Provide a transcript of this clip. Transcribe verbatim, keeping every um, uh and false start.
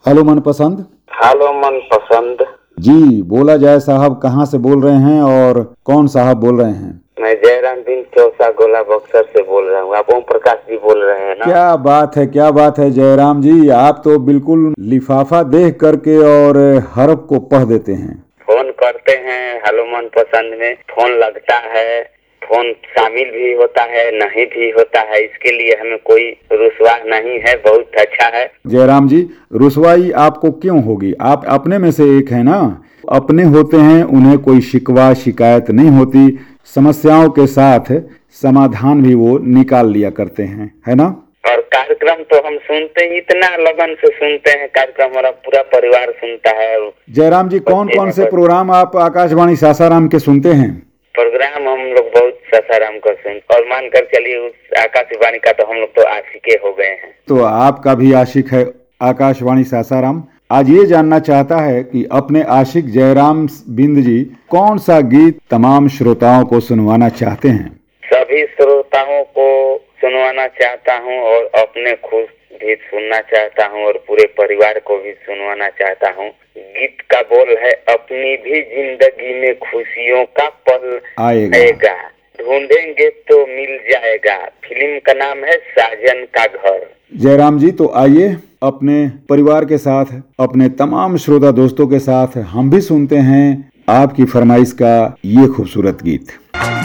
Hello मनपसंद। Hello मनपसंद। जी बोला जाए साहब, कहाँ से बोल रहे हैं और कौन साहब बोल रहे हैं? मैं जयराम दिन चौसा गोला बक्सर से बोल रहा हूँ। आप ओम प्रकाश जी बोल रहे हैं ना? क्या बात है, क्या बात है जयराम जी, आप तो बिल्कुल लिफाफा देख करके और हरफ को पढ़ देते हैं। फोन करते हैं हेलो मनपसंद में, फोन लगता है, फोन शामिल भी होता है, नहीं भी होता है, इसके लिए हमें कोई रुसवा नहीं है, बहुत अच्छा है। जयराम जी, रुसवाई आपको क्यों होगी? आप अपने में से एक है ना, अपने होते हैं, उन्हें कोई शिकवा शिकायत नहीं होती, समस्याओं के साथ समाधान भी वो निकाल लिया करते हैं, है ना? और कार्यक्रम तो हम सुनते ही इतना लगन से सुनते हैं, कार्यक्रम हमारा पूरा परिवार सुनता है। जयराम जी, कौन कौन से प्रोग्राम आप आकाशवाणी सासाराम के सुनते हैं? प्रोग्राम हम लोग बहुत सासाराम का सुन, और मानकर चलिए उस आकाशवाणी का तो हम लोग तो आशिके हो गए हैं। तो आपका भी आशिक है आकाशवाणी सासाराम। आज ये जानना चाहता है कि अपने आशिक जयराम बिंद जी कौन सा गीत तमाम श्रोताओं को सुनवाना चाहते हैं? सभी श्रोताओं को सुनवाना चाहता हूँ और अपने खुद भी सुनना चाहता हूँ और पूरे परिवार को भी सुनवाना चाहता हूँ। गीत का बोल है, अपनी भी जिंदगी में खुशियों का पल आएगा, आएगा, ढूंढेंगे तो मिल जाएगा। फिल्म का नाम है साजन का घर। जयराम जी, तो आइए अपने परिवार के साथ, अपने तमाम श्रोता दोस्तों के साथ हम भी सुनते हैं आपकी फरमाइश का ये खूबसूरत गीत।